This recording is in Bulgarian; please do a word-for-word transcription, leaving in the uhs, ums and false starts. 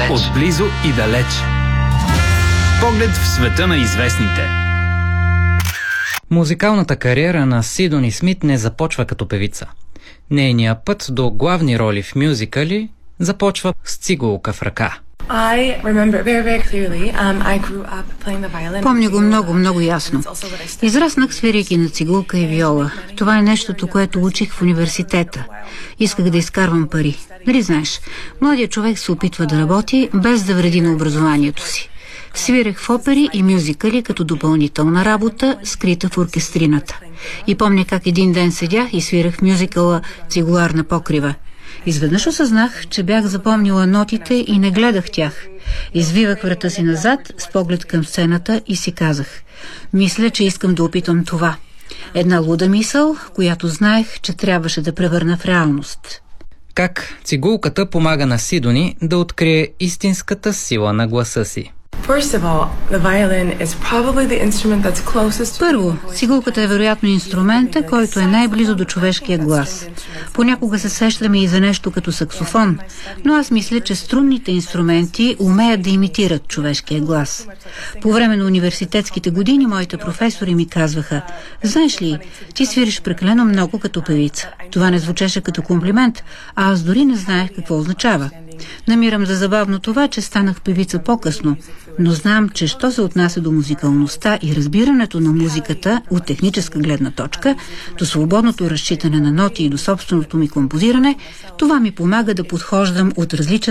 далеч. Отблизо и далеч. Поглед в света на известните. Музикалната кариера на Сидони Смит не започва като певица. Нейният път до главни роли в мюзикали започва с цигулка в ръка. Помня го много, много ясно. Израснах свирейки на цигулка и виола. Това е нещото, което учих в университета. Исках да изкарвам пари. Нали знаеш, младият човек се опитва да работи, без да вреди на образованието си. Свирех в опери и мюзикали като допълнителна работа, скрита в оркестрината. И помня как един ден седях и свирах в мюзикъла "Цигулар на покрива". Изведнъж осъзнах, че бях запомнила нотите и не гледах тях. Извивах врата си назад с поглед към сцената и си казах: мисля, че искам да опитам това. Една луда мисъл, която знаех, че трябваше да превърна в реалност. Как цигулката помага на Сидони да открие истинската сила на гласа си? Първо, цигулката е вероятно инструмента, който е най-близо до човешкия глас. Понякога се сещаме и за нещо като саксофон, но аз мисля, че струнните инструменти умеят да имитират човешкия глас. По време на университетските години моите професори ми казваха: знаеш ли, ти свириш прекалено много като певица. Това не звучеше като комплимент, а аз дори не знаех какво означава. Намирам за забавно това, че станах певица по-късно, но знам, че що се отнася до музикалността и разбирането на музиката от техническа гледна точка, до свободното разчитане на ноти и до собственото ми композиране, това ми помага да подхождам от различен